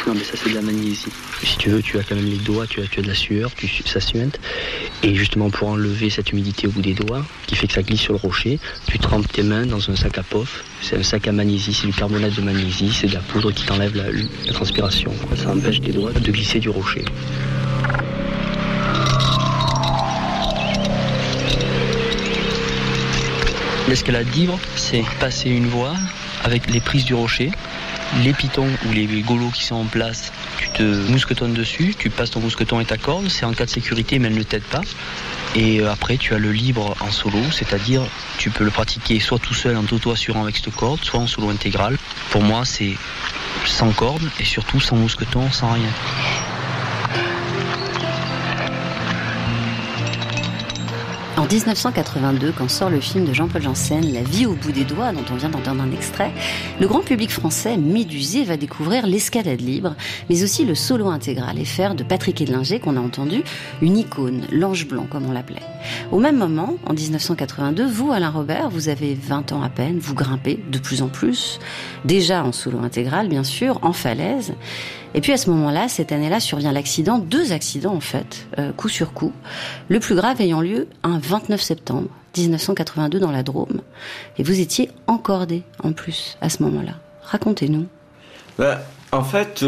Non, mais ça, c'est de la magnésie. Si tu veux, tu as quand même les doigts, tu as de la sueur, ça suinte. Et justement, pour enlever cette humidité au bout des doigts, qui fait que ça glisse sur le rocher, tu trempes tes mains dans un sac à pof. C'est un sac à magnésie, c'est du carbonate de magnésie, c'est de la poudre qui t'enlève la transpiration. Ça empêche tes doigts de glisser du rocher. L'escalade libre, c'est passer une voie avec les prises du rocher. Les pitons ou les golots qui sont en place, tu te mousquetonnes dessus, tu passes ton mousqueton et ta corde, c'est en cas de sécurité mais elle ne t'aide pas. Et après tu as le libre en solo, c'est-à-dire tu peux le pratiquer soit tout seul en t'auto-assurant avec cette corde, soit en solo intégral. Pour moi c'est sans corde et surtout sans mousqueton, sans rien. En 1982, quand sort le film de Jean-Paul Janssen, La vie au bout des doigts, dont on vient d'entendre un extrait, le grand public français, médusé, va découvrir l'escalade libre, mais aussi le solo intégral FR de Patrick Edlinger, qu'on a entendu, une icône, l'ange blanc, comme on l'appelait. Au même moment, en 1982, vous, Alain Robert, vous avez 20 ans à peine, vous grimpez de plus en plus, déjà en solo intégral, bien sûr, en falaise. Et puis à ce moment-là, cette année-là, survient l'accident, 2 accidents en fait, coup sur coup. Le plus grave ayant lieu un 29 septembre 1982 dans la Drôme. Et vous étiez encordé en plus à ce moment-là. Racontez-nous. En fait,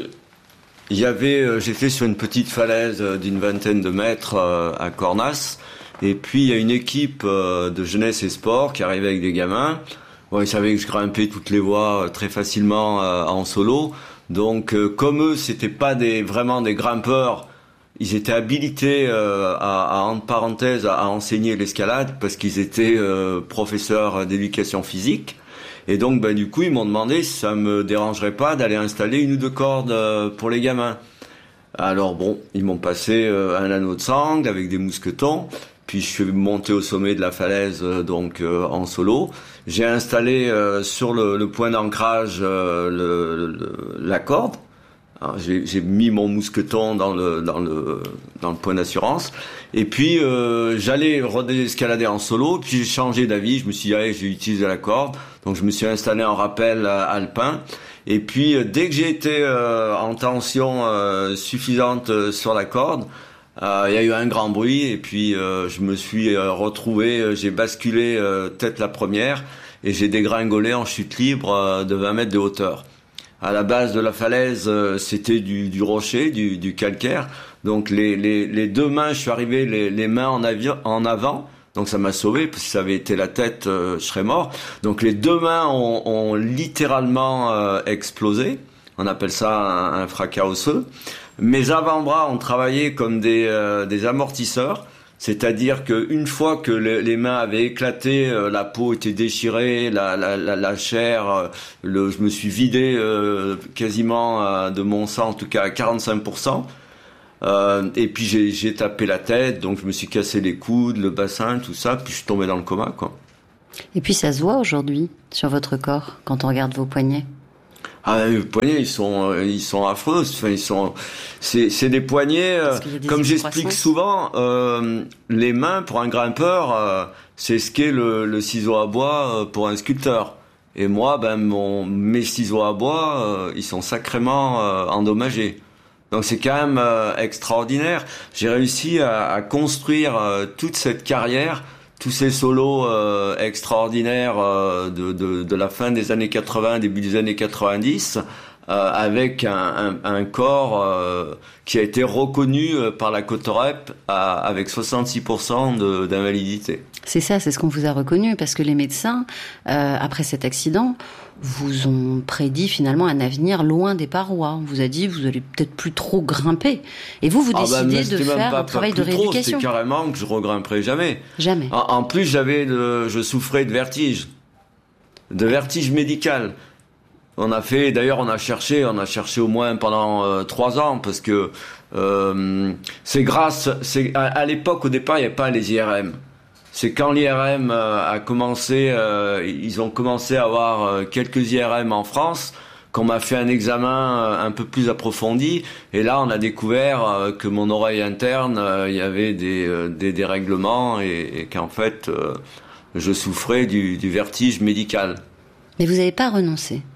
j'étais sur une petite falaise d'une vingtaine de mètres à Cornas. Et puis il y a une équipe de jeunesse et sport qui arrivait avec des gamins. Bon, ils savaient que je grimpais toutes les voies très facilement en solo. Donc, comme eux, c'était pas vraiment des grimpeurs, ils étaient habilités entre parenthèses à enseigner l'escalade parce qu'ils étaient professeurs d'éducation physique. Et donc, du coup, ils m'ont demandé si ça me dérangerait pas d'aller installer 1 ou 2 cordes pour les gamins. Alors bon, ils m'ont passé un anneau de sangle avec des mousquetons. Puis je suis monté au sommet de la falaise en solo. J'ai installé sur le point d'ancrage la corde. Alors, j'ai mis mon mousqueton dans le point d'assurance. Et puis j'allais redescalader en solo. Puis j'ai changé d'avis. Je me suis dit allez, je vais utiliser la corde. Donc je me suis installé en rappel alpin. Et puis dès que j'ai été en tension suffisante sur la corde, il y a eu un grand bruit et puis je me suis retrouvé, j'ai basculé tête la première et j'ai dégringolé en chute libre de 20 mètres de hauteur. À la base de la falaise, c'était du rocher, du calcaire. Donc les 2 mains, je suis arrivé les mains en avant. Donc ça m'a sauvé, parce que si ça avait été la tête, je serais mort. Donc les 2 mains ont littéralement explosé. On appelle ça un fracas osseux. Mes avant-bras ont travaillé comme des amortisseurs, c'est-à-dire qu'une fois que les mains avaient éclaté, la peau était déchirée, la chair, je me suis vidé quasiment de mon sang, en tout cas à 45%. Et puis j'ai tapé la tête, donc je me suis cassé les coudes, le bassin, tout ça, puis je suis tombé dans le coma, quoi. Et puis ça se voit aujourd'hui sur votre corps quand on regarde vos poignets. Ah, les poignets, ils sont affreux. Enfin, c'est des poignets, comme j'explique souvent, les mains pour un grimpeur, c'est ce qu'est le ciseau à bois pour un sculpteur. Et moi, mes ciseaux à bois, ils sont sacrément endommagés. Donc c'est quand même extraordinaire. J'ai réussi à construire toute cette carrière, tous ces solos extraordinaires de la fin des années 80, début des années 90, avec un corps qui a été reconnu par la Cotorep avec 66% d'invalidité. C'est ça, c'est ce qu'on vous a reconnu, parce que les médecins, après cet accident, vous ont prédit finalement un avenir loin des parois. On vous a dit, vous allez peut-être plus trop grimper. Et vous décidez de faire un travail de rééducation. C'est carrément que je regrimperai jamais. Jamais. En plus, je souffrais de vertige médical. On a cherché au moins pendant 3 ans, parce que à l'époque, au départ, il n'y avait pas les IRM. C'est quand l'IRM a commencé, ils ont commencé à avoir quelques IRM en France, qu'on m'a fait un examen un peu plus approfondi, et là on a découvert que mon oreille interne, il y avait des dérèglements, et qu'en fait je souffrais du vertige médical. Mais vous n'avez pas renoncé.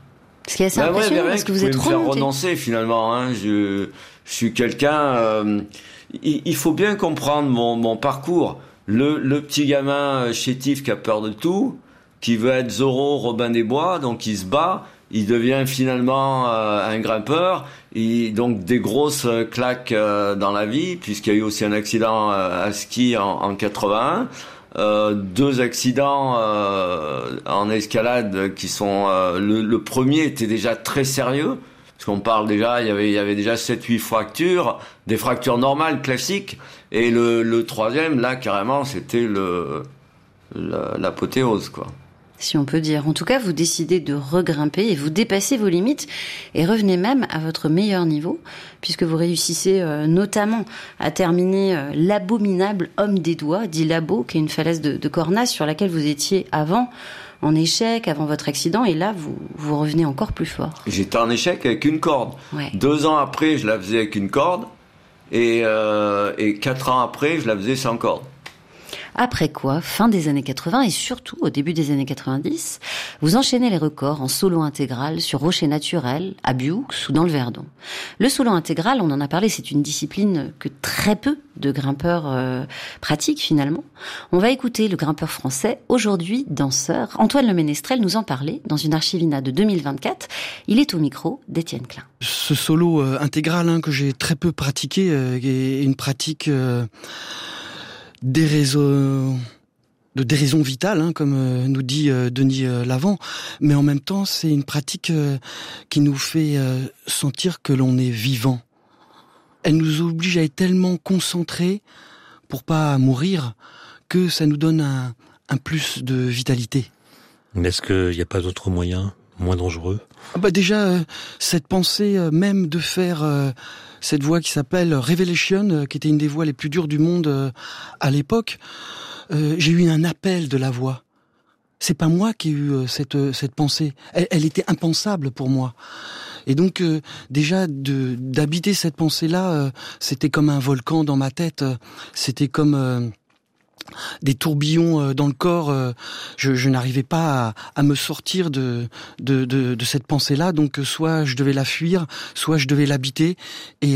Ce qui est assez impressionnant, parce que vous êtes remonté. Vous pouvez me faire renoncer, finalement, hein. Je suis quelqu'un... il faut bien comprendre mon parcours. Le petit gamin chétif qui a peur de tout, qui veut être Zorro, Robin des Bois, donc il se bat, il devient finalement un grimpeur, donc des grosses claques dans la vie, puisqu'il y a eu aussi un accident à ski en 81, 2 accidents en escalade qui sont... le premier était déjà très sérieux, parce qu'on parle déjà, il y avait déjà 7-8 fractures, des fractures normales, classiques, et le troisième, là, carrément, c'était l'apothéose, quoi. Si on peut dire. En tout cas, vous décidez de regrimper et vous dépassez vos limites et revenez même à votre meilleur niveau, puisque vous réussissez notamment à terminer l'abominable Homme des Doigts, dit Labo, qui est une falaise de Cornas sur laquelle vous étiez avant en échec, avant votre accident, et là, vous revenez encore plus fort. J'étais en échec avec une corde. Ouais. 2 ans après, je la faisais avec une corde, et 4 ans après, je la faisais sans corde. Après quoi, fin des années 80 et surtout au début des années 90, vous enchaînez les records en solo intégral sur rocher naturel, à Bioux ou dans le Verdon. Le solo intégral, on en a parlé, c'est une discipline que très peu de grimpeurs pratiquent finalement. On va écouter le grimpeur français, aujourd'hui danseur, Antoine Le Ménestrel nous en parlait dans une archivina de 2024. Il est au micro d'Étienne Klein. Ce solo intégral que j'ai très peu pratiqué est une pratique... de déraison vitale, comme nous dit Denis Lavant, mais en même temps c'est une pratique qui nous fait sentir que l'on est vivant. Elle nous oblige à être tellement concentrés pour pas mourir que ça nous donne un plus de vitalité. Mais est-ce qu'il n'y a pas d'autres moyens moins dangereux ? Déjà, cette pensée même de faire cette voix qui s'appelle Revelation, qui était une des voix les plus dures du monde à l'époque, j'ai eu un appel de la voix. C'est pas moi qui ai eu cette pensée. Elle était impensable pour moi. Et donc déjà d'habiter cette pensée-là, c'était comme un volcan dans ma tête. C'était comme des tourbillons dans le corps. Je n'arrivais pas à me sortir de cette pensée-là. Donc soit je devais la fuir, soit je devais l'habiter. Et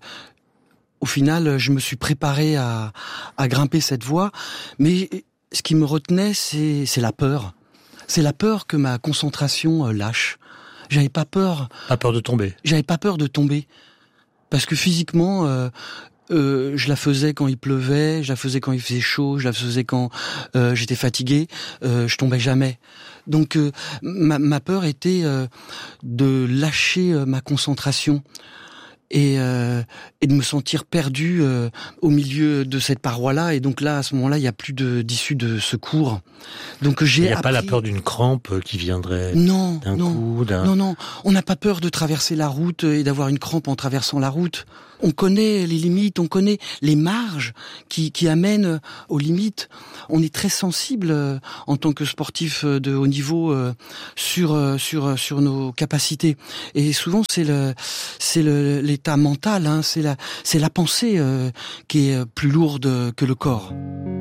au final, je me suis préparé à grimper cette voie. Mais ce qui me retenait, c'est la peur. C'est la peur que ma concentration lâche. J'avais pas peur. Pas peur de tomber. J'avais pas peur de tomber. Parce que physiquement, je la faisais quand il pleuvait, je la faisais quand il faisait chaud, je la faisais quand j'étais fatigué, je tombais jamais. Donc ma peur était de lâcher ma concentration et de me sentir perdu au milieu de cette paroi-là. Et donc là, à ce moment-là, il n'y a plus d'issue de secours. Donc j'ai appris... Il n'y a pas la peur d'une crampe qui viendrait d'un coup Non, on n'a pas peur de traverser la route et d'avoir une crampe en traversant la route. On connaît les limites, on connaît les marges qui amènent aux limites. On est très sensible en tant que sportif de haut niveau sur nos capacités. Et souvent c'est l'état mental, c'est la pensée qui est plus lourde que le corps.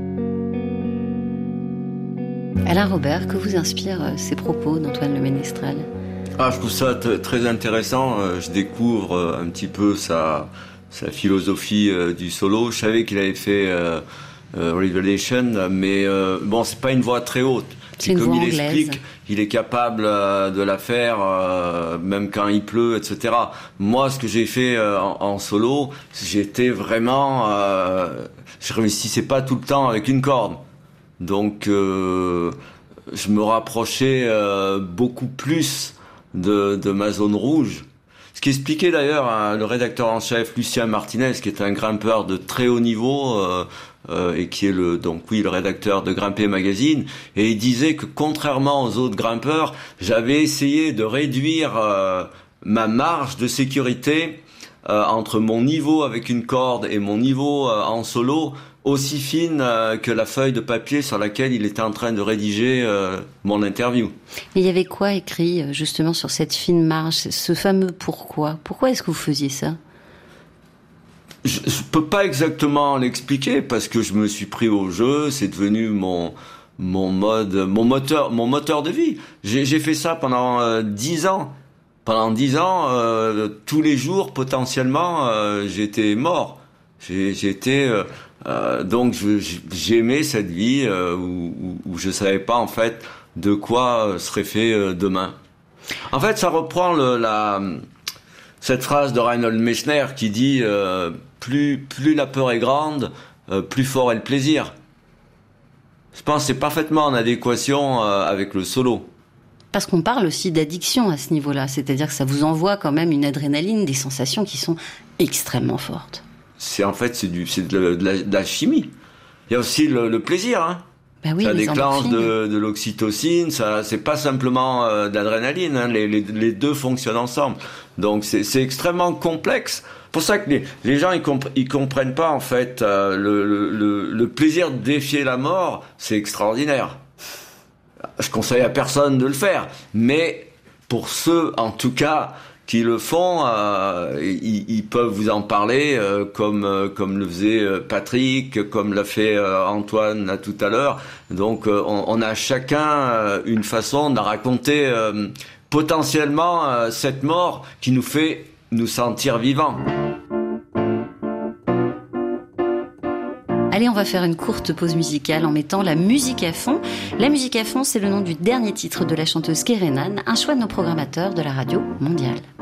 Alain Robert, que vous inspirent ces propos d'Antoine Le Ménestrel ? Je trouve ça très intéressant. Je découvre un petit peu sa philosophie du solo. Je savais qu'il avait fait Revelation, mais c'est pas une voix très haute. C'est comme il explique, il est capable de la faire même quand il pleut, etc. Moi, ce que j'ai fait en solo, j'étais vraiment... je réussissais pas tout le temps avec une corde. Donc, je me rapprochais beaucoup plus de ma zone rouge. Ce qui expliquait d'ailleurs le rédacteur en chef Lucien Martinez, qui est un grimpeur de très haut niveau et qui est le rédacteur de Grimper Magazine, et il disait que contrairement aux autres grimpeurs, j'avais essayé de réduire ma marge de sécurité entre mon niveau avec une corde et mon niveau en solo, aussi fine que la feuille de papier sur laquelle il était en train de rédiger mon interview. Et il y avait quoi écrit justement sur cette fine marge, ce fameux pourquoi ? Pourquoi est-ce que vous faisiez ça ? Je peux pas exactement l'expliquer parce que je me suis pris au jeu, c'est devenu mon moteur de vie. J'ai fait ça pendant 10 ans. Pendant 10 ans, tous les jours, potentiellement, j'étais mort. Donc j'aimais cette vie où je savais pas en fait de quoi serait fait demain. En fait, ça reprend cette phrase de Reinhold Messner qui dit plus la peur est grande, plus fort est le plaisir. Je pense que c'est parfaitement en adéquation avec le solo. Parce qu'on parle aussi d'addiction à ce niveau-là, c'est-à-dire que ça vous envoie quand même une adrénaline, des sensations qui sont extrêmement fortes. C'est de la chimie. Il y a aussi le plaisir, hein. Ben oui, ça déclenche de l'oxytocine, ça c'est pas simplement d'adrénaline, hein. Les deux fonctionnent ensemble. Donc c'est extrêmement complexe. Pour ça que les gens ils comprennent pas en fait le plaisir de défier la mort, c'est extraordinaire. Je conseille à personne de le faire, mais pour ceux en tout cas qui le font, ils peuvent vous en parler comme le faisait Patrick, comme l'a fait Antoine là, tout à l'heure. Donc on a chacun une façon de raconter potentiellement cette mort qui nous fait nous sentir vivants. Allez, on va faire une courte pause musicale en mettant la musique à fond. La musique à fond, c'est le nom du dernier titre de la chanteuse Kerenan, un choix de nos programmateurs de la radio mondiale.